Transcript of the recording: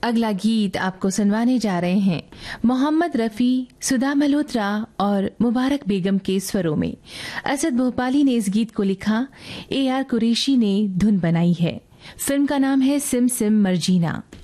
अगला गीत आपको सुनवाने जा रहे हैं मोहम्मद रफ़ी, सुधा मल्होत्रा और मुबारक बेगम के स्वरों में। असद भोपाली ने इस गीत को लिखा, AR कुरैशी ने धुन बनाई है। फिल्म का नाम है सिम सिम मर्जीना।